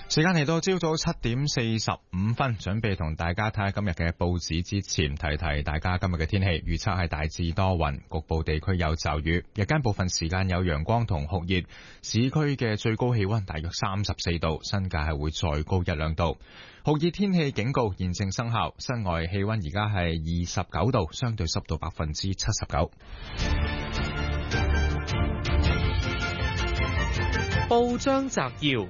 時間嚟到朝早7:45，準備同大家睇下今日嘅報紙之前，提提大家今日嘅天氣預測係大致多雲，局部地區有驟雨，日間部分時間有陽光同酷熱，市區嘅最高氣溫大約34度，新界係會再高1-2度。酷熱天氣警告現正生效，室外氣溫而家係29度，相對濕度79%。 報章摘要。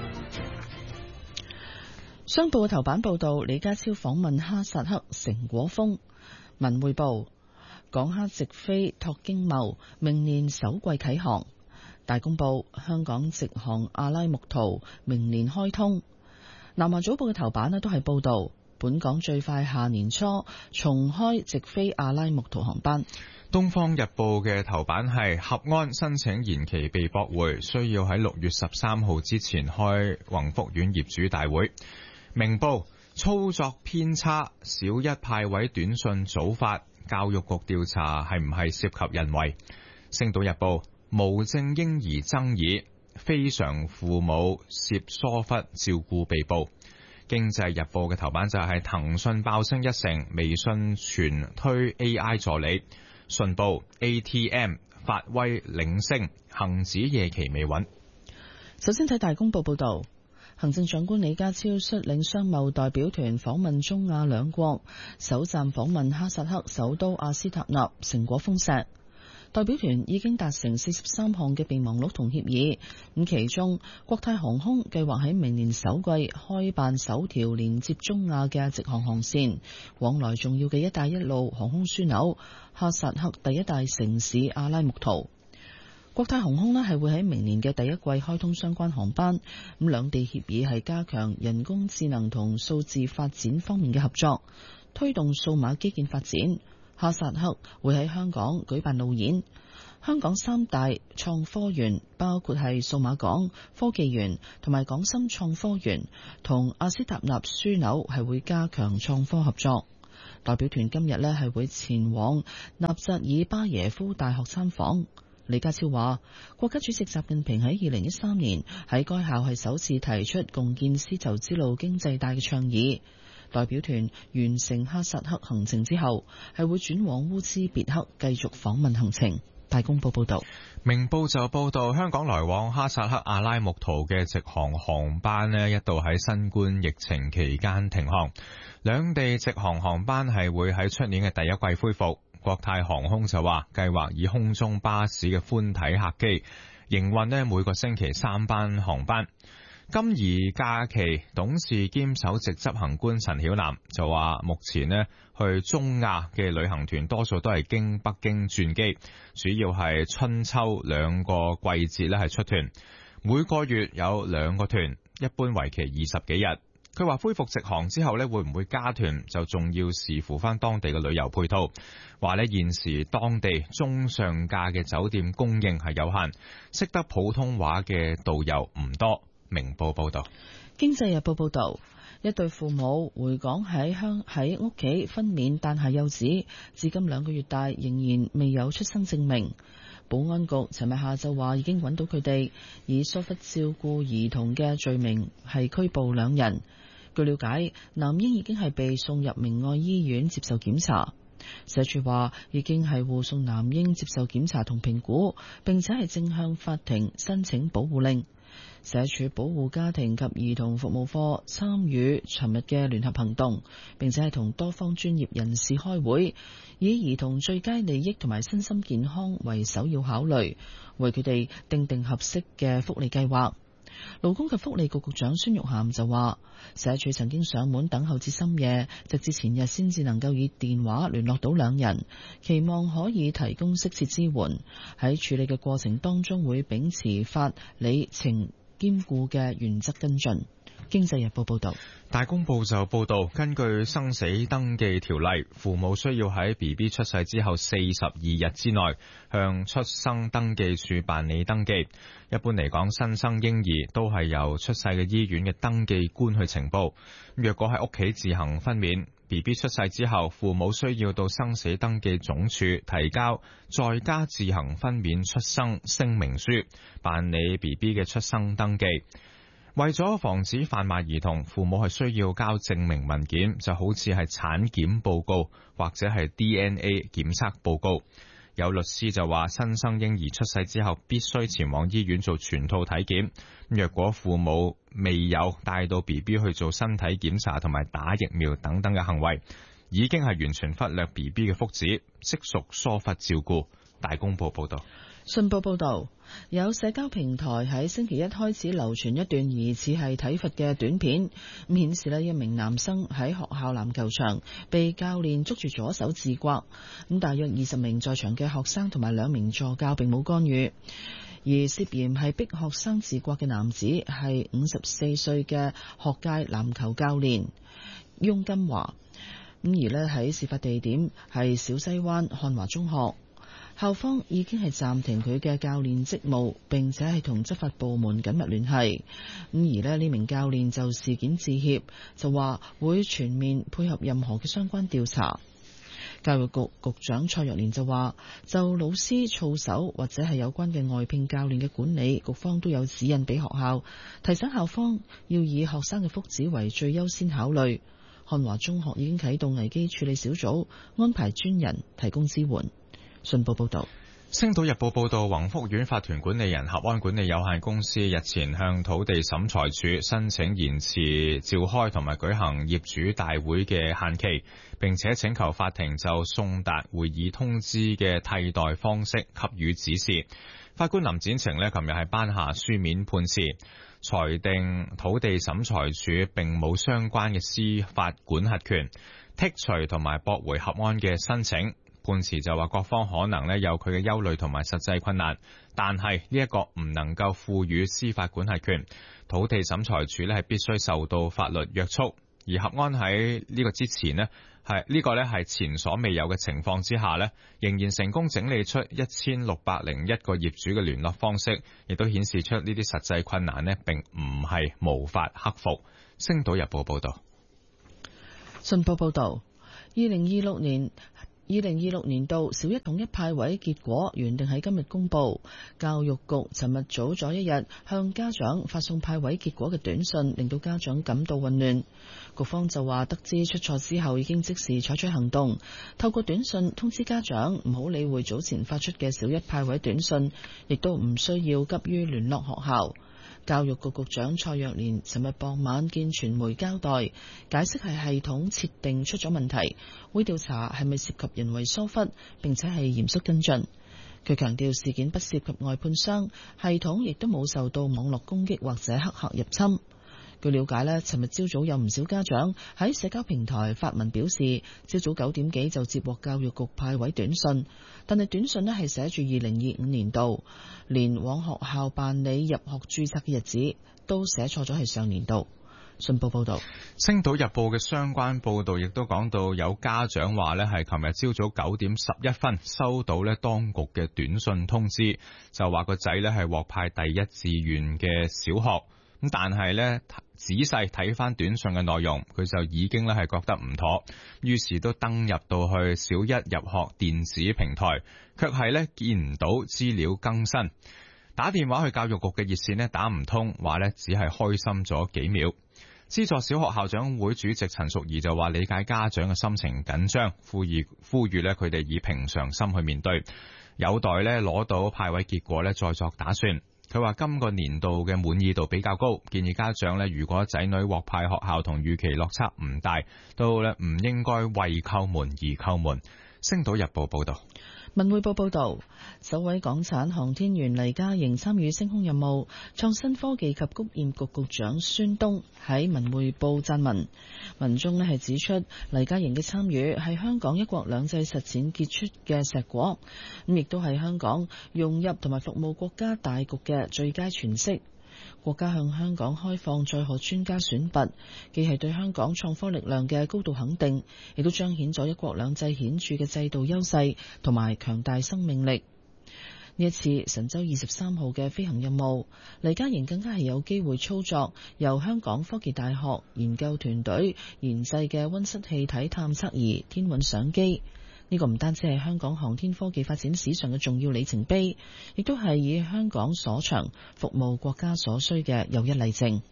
商報嘅頭版報道李家超訪問哈薩克成果豐。文匯報港哈直飛拓經貿，明年首季啟航。大公報香港直航阿拉木圖明年開通。南華早報嘅頭版都係報道本港最快下年初重開直飛阿拉木圖航班。 東方日報嘅頭版係合安申請延期被駁回，需要喺6月13號之前開宏福苑業主大會。明報操作偏差，小一派位短信早發，教育局調查係唔係涉及人為。星島日報無證嬰兒爭議，非常父母涉疏忽照顧被捕。經濟日報嘅頭版就係騰訊爆升1成，微信全推 AI 助理。信報 ATM 發威領升，恒指夜期未穩。 首先睇大公報報道，行政長官李家超率領商貿代表團訪問中亞兩國，首站訪問哈薩克首都阿斯塔納，成果豐碩。代表團已經達成43項嘅備忘錄同協議，咁其中國泰航空計劃喺明年首季開辦首條連接中亞嘅直航航線，往來重要嘅一帶一路航空樞紐哈薩克第一大城市阿拉木圖。國泰航空係會喺明年嘅第一季開通相關航班，咁兩地協議係加強人工智能同數字發展方面嘅合作，推動數碼基建發展。哈薩克會喺香港舉辦路演，香港三大創科園包括係數碼港、科技園同埋港深創科園，同阿斯塔納樞紐係會加強創科合作。代表團今日係會前往納扎爾巴耶夫大學參訪。李家超話，國家主席習近平喺2013年喺該校係首次提出共建絲綢之路經濟帶嘅倡議。代表團完成哈薩克行程之後，係會轉往烏茲別克繼續訪問行程。大公報報道， 明報就報道香港來往哈薩克阿拉木圖嘅直航航班一度喺新冠疫情期間停航，兩地直航航班係會喺出年嘅第一季恢復。國泰航空就話計劃以空中巴士嘅寬體客機營運每個星期3班航班。金怡假期董事兼首席執行官陳曉南就話，目前去中亞嘅旅行團多數都係經北京轉機，主要係春秋兩個季節係出團，每個月有2個團，一般為期20幾日。佢話恢復直航之後會唔會加團，就仲要視乎翻當地嘅旅遊配套。話現時當地中上價嘅酒店供應係有限，識得普通話嘅導遊唔多。明報報道。 經濟日報報道，一對父母回港喺屋企分娩誕下幼子，至今2個月大，仍然未有出生證明。保安局尋日下晝話已經揾到佢哋，以疏忽照顧兒童嘅罪名係拘捕2人。據了解，男嬰已經係被送入明愛醫院接受檢查。社署話已經係護送男嬰接受檢查同評估，並且係正向法庭申請保護令。社署保護家庭及兒童服務課參與尋日嘅聯合行動，並且係同多方專業人士開會，以兒童最佳利益同埋身心健康為首要考慮，為佢哋訂合適嘅福利計劃。勞工及福利局局長孫玉菡就話，社署曾經上門等候至深夜，直至前日先至能夠以電話聯絡到2人，期望可以提供適切支援。喺處理嘅過程當中，會秉持法理情兼顧嘅原則跟進。經濟日報報道。 大公報就報道，根據生死登記條例，父母需要喺 BB 出世之後42日之內向出生登記處辦理登記。一般嚟講，新生嬰兒都係由出世嘅醫院嘅登記官去呈報。若果喺屋企自行分娩， BB 出世之後，父母需要到生死登記總處提交在家自行分娩出生聲明書，辦理 BB 嘅出生登記。 為咗防止販賣兒童，父母係需要交證明文件，就好似係產檢報告或者係 DNA 檢測報告。有律師就話，新生嬰兒出世之後必須前往醫院做全套體檢。若果父母未有帶到 BB 去做身體檢查同埋打疫苗等等嘅行為，已經係完全忽略 BB 嘅福祉，即屬疏忽照顧。大公報報道。 信報報導，有社交平台喺星期一開始流傳一段疑似係體罰嘅短片，顯示一名男生喺學校籃球場被教練捉住左手自刮，大約20名在場嘅學生同埋2名助教並冇干預，而涉嫌係逼學生自刮嘅男子係54歲嘅學界籃球教練翁金華，而喺事發地點係小西灣漢華中學。校方已經係暫停佢嘅教練職務，並且係同執法部門緊密聯繫。而呢名教練就事件致歉，就話會全面配合任何嘅相關調查。教育局局長蔡若蓮就話，就老師操守或者係有關嘅外聘教練嘅管理，局方都有指引俾學校，提醒校方要以學生嘅福祉為最優先考慮。漢華中學已經啟動危機處理小組，安排專人提供支援。信報報道。 星島日報報道，宏福苑法團管理人合安管理有限公司日前向土地審裁處申請延遲召開同埋舉行業主大會嘅限期，並且請求法庭就送達會議通知嘅替代方式給予指示。法官林展晴琴日係頒下書面判詞，裁定土地審裁處並冇相關嘅司法管轄權，剔除同埋駁回合安嘅申請。判詞就話，各方可能有佢嘅憂慮同埋實際困難，但係呢一個唔能夠賦予司法管轄權，土地審裁處係必須受到法律約束。而合安喺呢個之前係前所未有嘅情況之下仍然成功整理出1601個業主嘅聯絡方式，亦都顯示出呢啲實際困難並唔係無法克服。星島日報報道。 信報報道，2026年度小一統一派位結果原定喺今日公布，教育局尋日早咗一日向家長發送派位結果嘅短信，令到家長感到混亂。局方就話，得知出錯之後已經即時採取行動，透過短信通知家長唔好理會早前發出嘅小一派位短信，亦都唔需要急於聯絡學校。教育局局長蔡若蓮尋日傍晚見傳媒交代，解釋係系統設定出咗問題，會調查係咪涉及人為疏忽，並且係嚴肅跟進。佢強調事件不涉及外判商，系統亦都冇受到網絡攻擊或者黑客入侵。據了解尋日朝早有唔少家長喺社交平台發文表示，朝早9點幾就接獲教育局派位短信，但係短信係寫住2025年度，連往學校辦理入學註冊嘅日子都寫錯咗係上年度。信報報道。 星島日報嘅相關報道亦都講到，有家長話係琴日朝早9點11分收到當局嘅短信通知，就話個仔係獲派第一志願嘅小學。咁但係仔細睇翻短信嘅內容，佢就已經係覺得唔妥，於是都登入到去小一入學電子平台，卻係見唔到資料更新。打電話去教育局嘅熱線打唔通，話只係開心咗幾秒。資助小學校長會主席陳淑儀就話，理解家長嘅心情緊張，呼籲佢哋以平常心去面對，有待攞到派位結果再作打算。佢話今個年度嘅滿意度比較高，建議家長如果仔女獲派學校同預期落差唔大，都唔應該為叩門而叩門。星島日報報道。 文匯報報道，首位港產航天員黎嘉瑩參與升空任務，創新科技及工業局局長孫東喺文匯報撰文，文中係指出黎嘉瑩嘅參與係香港一國兩制實踐傑出嘅碩果，亦都係香港融入同埋服務國家大局嘅最佳詮釋。國家向香港開放載荷專家選拔，既係對香港創科力量嘅高度肯定，亦都彰顯咗一國兩制顯著嘅制度優勢同埋強大生命力。呢一次神舟23號嘅飛行任務，黎嘉瑩更加係有機會操作由香港科技大學研究團隊研製嘅溫室氣體探測儀天韻相機。呢個唔單止係香港航天科技發展史上嘅重要里程碑，亦都係以香港所長服務國家所需嘅又一例證。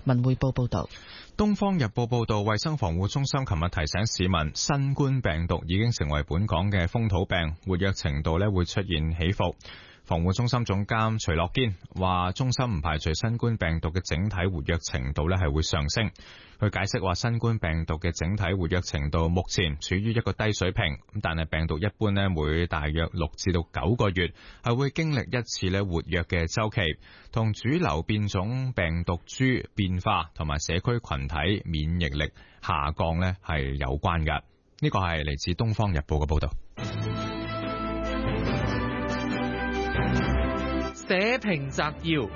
文匯報報道。 東方日報報道，衛生防護中心琴日提醒市民，新冠病毒已經成為本港嘅風土病，活躍程度會出現起伏。防護中心總監徐樂堅話，中心唔排除新冠病毒嘅整體活躍程度係會上升。佢解釋話，新冠病毒嘅整體活躍程度目前處於一個低水平，但係病毒一般每大約6至到9個月係會經歷一次活躍嘅週期，同主流變種病毒株變化同埋社區群體免疫力下降係有關㗎。呢個係嚟自《東方日報》嘅報導。 社評摘要。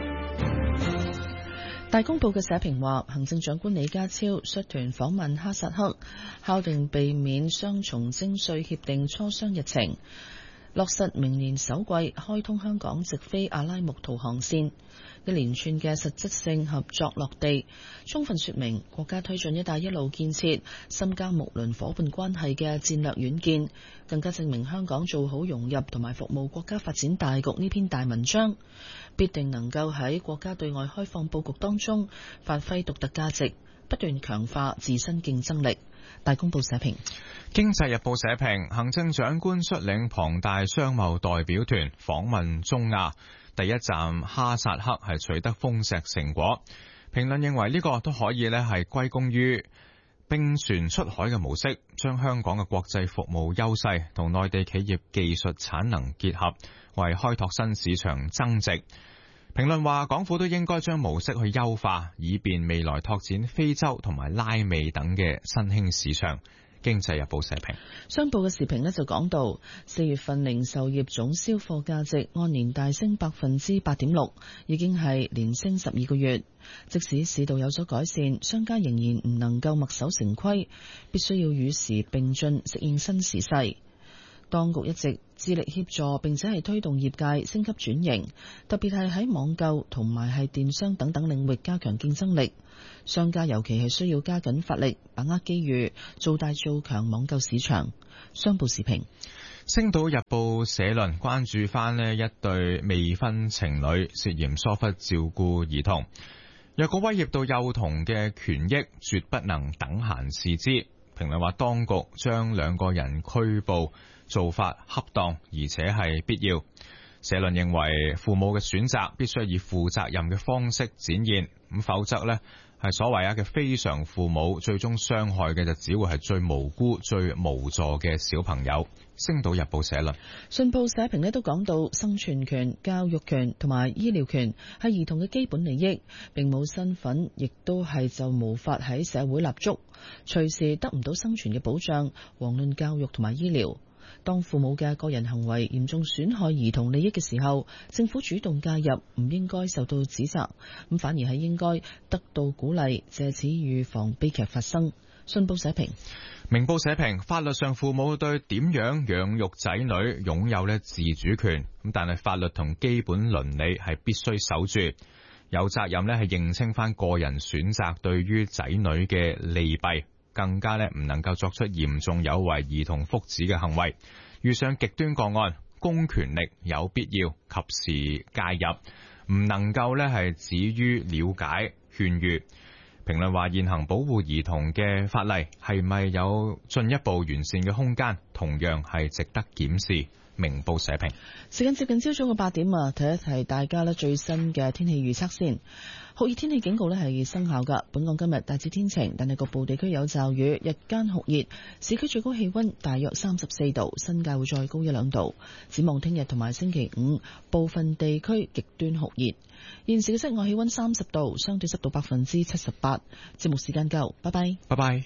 大公報嘅社評話，行政長官李家超率團訪問哈薩克，敲定避免雙重徵稅協定磋商日程，落實明年首季開通香港直飛阿拉木圖航線，一連串嘅實質性合作落地，充分說明國家推進一帶一路建設深加睦鄰伙伴關係嘅戰略遠見，更加證明香港做好融入同埋服務國家發展大局呢篇大文章，必定能夠喺國家對外開放佈局當中發揮獨特價值，不斷強化自身競爭力。大公報社評。 經濟日報社評，行政長官率領龐大商貿代表團訪問中亞，第一站哈薩克係取得豐碩成果。評論認為呢個都可以係歸功於並船出海嘅模式，將香港嘅國際服務優勢同內地企業技術產能結合，為開拓新市場增值。評論話，港府都應該將模式去優化，以便未來拓展非洲同埋拉美等嘅新興市場。經濟日報社評。 商報嘅時評就講到，4月份零售業總銷貨價值按年大升8.6%，已經係連升12個月。即使市道有所改善，商家仍然唔能夠墨守成規，必須要與時並進，適應新時勢。當局一直致力協助並且係推動業界升級轉型，特別係喺網購同埋係電商等等領域加強競爭力。商家尤其係需要加緊發力，把握機遇，做大做強網購市場。商報時評。 星島日報社論關注翻一對未婚情侶涉嫌疏忽照顧兒童，若果威脅到幼童嘅權益，絕不能等閒視之。評論話，當局將兩個人拘捕做法恰當，而且係必要。社論認為父母嘅選擇必須以負責任嘅方式展現，咁否則係所謂嘅非常父母，最終傷害嘅就只會係最無辜、最無助嘅小朋友。星島日報社論。 信報社評都講到，生存權、教育權同埋醫療權係兒童嘅基本利益，並冇身份，亦都係就無法喺社會立足，隨時得唔到生存嘅保障。遑論教育同埋醫療。當父母嘅個人行為嚴重損害兒童利益嘅時候，政府主動介入，唔應該受到指責，咁反而係應該得到鼓勵，借此預防悲劇發生。信報社評。 明報社評，法律上父母對點樣養育仔女擁有自主權，咁但係法律同基本倫理係必須守住，有責任係認清翻個人選擇對於仔女嘅利弊，更加唔能夠作出嚴重有違兒童福祉嘅行為。遇上極端個案，公權力有必要及時介入，唔能夠係止於了解勸喻。評論話，現行保護兒童嘅法例係咪有進一步完善嘅空間，同樣係值得檢視。明報社評。 時間接近朝早嘅8點啊，提一提大家最新嘅天氣預測先。酷熱天氣警告係生效㗎。本港今日大致天晴，但係局部地區有驟雨，日間酷熱，市區最高氣溫大約34度，新界會再高1-2度。展望聽日同埋星期五，部分地區極端酷熱。現時嘅室外氣溫30度，相對濕度78%。節目時間夠，拜拜。 拜拜。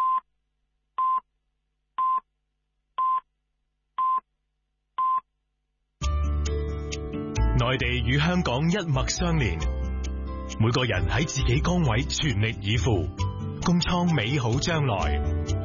內地與香港一脈相連，每個人喺自己崗位全力以赴，共創美好將來。